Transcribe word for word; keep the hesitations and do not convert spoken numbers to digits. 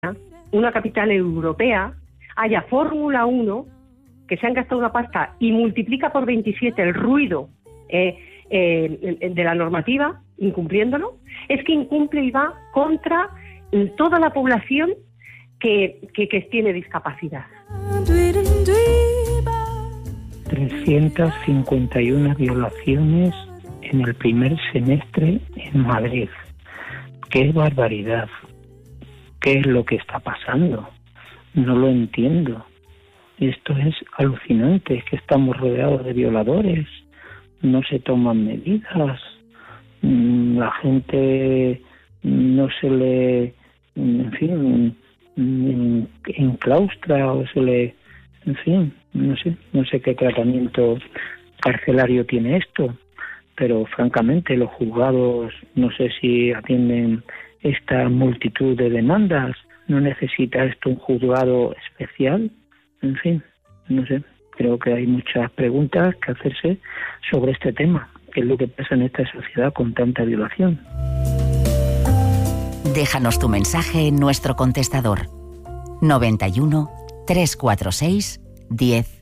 una capital europea, haya Fórmula uno, que se han gastado una pasta y multiplica por veintisiete el ruido eh, eh, de la normativa, incumpliéndolo, es que incumple y va contra toda la población que, que, que tiene discapacidad. trescientas cincuenta y una violaciones en el primer semestre en Madrid. ¡Qué barbaridad! ¿Qué es lo que está pasando? No lo entiendo. Esto es alucinante, es que estamos rodeados de violadores, no se toman medidas, la gente no se le, en fin, enclaustra o se le, en fin, no sé, no sé qué tratamiento carcelario tiene esto, pero francamente los juzgados no sé si atienden esta multitud de demandas. ¿No necesita esto un juzgado especial? En fin, no sé. Creo que hay muchas preguntas que hacerse sobre este tema. ¿Qué es lo que pasa en esta sociedad con tanta violación? Déjanos tu mensaje en nuestro contestador. noventa y uno, trescientos cuarenta y seis, diez